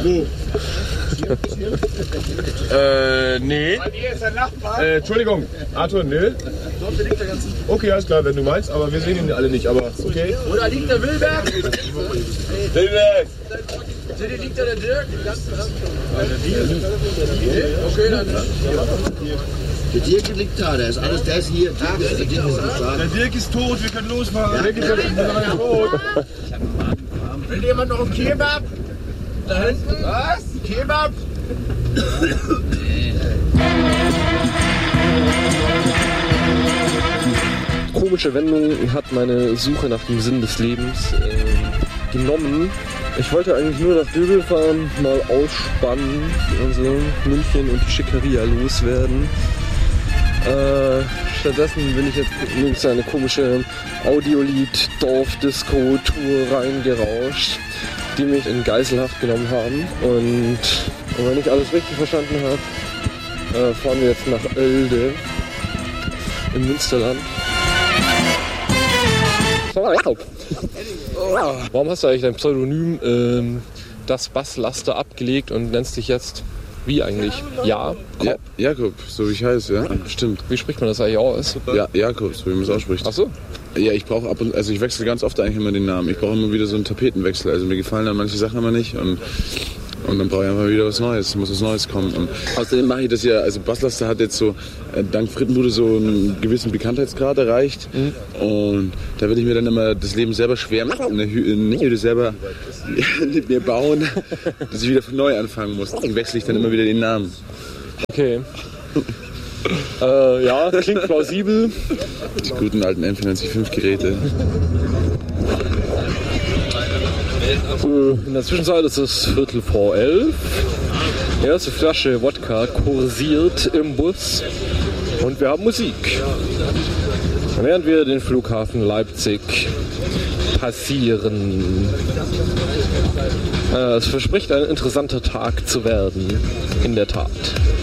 Wo? Nee. Entschuldigung, Arthur, nee. Okay, alles klar, wenn du meinst, aber wir sehen ihn alle nicht, aber okay. Oder liegt der Wilberg? Wilberg! Liegt da der Dirk? Okay, dann. Der Dirk liegt da, der ist alles, der ist hier. Der Dirk ist tot, wir können losfahren. Der Dirk ist tot. Will jemand noch einen Kebab? Da hinten? Was? Kebab? Komische Wendung hat meine Suche nach dem Sinn des Lebens genommen. Ich wollte eigentlich nur nach Döbel fahren, mal ausspannen, also München und die Schickeria loswerden. Stattdessen bin ich jetzt in eine komische Audiolied-Dorf-Disco-Tour reingerauscht, die mich in Geiselhaft genommen haben. Und wenn ich alles richtig verstanden habe, fahren wir jetzt nach Oelde im Münsterland. Warum hast du eigentlich dein Pseudonym das Basslaster abgelegt und nennst dich jetzt wie eigentlich? Jakob? Ja, Jakob, so wie ich heiße, ja, stimmt. Wie spricht man das eigentlich aus? Ja, Jakob, so wie man es ausspricht. Ach so? Ja, ich brauche also ich wechsle ganz oft eigentlich immer den Namen. Ich brauche immer wieder so einen Tapetenwechsel. Also mir gefallen dann manche Sachen immer nicht und dann brauche ich einfach wieder was Neues. Muss was Neues kommen. Und außerdem mache ich das ja, also Basslaster hat jetzt so, dank Frittenbude so einen gewissen Bekanntheitsgrad erreicht. Und da will ich mir dann immer das Leben selber schwer machen, eine Hütte selber mit mir bauen, dass ich wieder von neu anfangen muss. Dann wechsle ich dann immer wieder den Namen. Okay. Ja, klingt plausibel. Die guten alten M95 Geräte. In der Zwischenzeit ist es 11:45. Die erste Flasche Wodka kursiert im Bus und wir haben Musik. Während wir den Flughafen Leipzig passieren. Es verspricht ein interessanter Tag zu werden, in der Tat.